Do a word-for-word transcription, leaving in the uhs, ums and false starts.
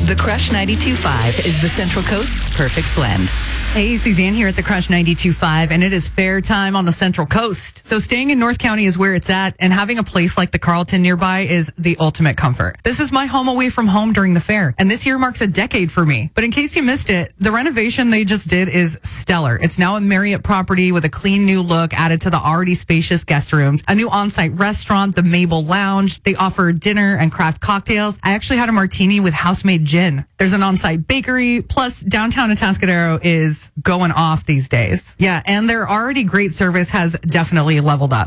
The Crush ninety-two point five is the Central Coast's perfect blend. Hey, Suzanne here at the Crush ninety-two point five, and it is fair time on the Central Coast. So staying in North County is where it's at, and having a place like the Carlton nearby is the ultimate comfort. This is my home away from home during the fair, and this year marks a decade for me. But in case you missed it, the renovation they just did is stellar. It's now a Marriott property with a clean new look added to the already spacious guest rooms, a new on-site restaurant, the Mabel Lounge. They offer dinner and craft cocktails. I actually had a martini with house-made gin. There's an on-site bakery, plus downtown Atascadero is going off these days. Yeah, and their already great service has definitely leveled up.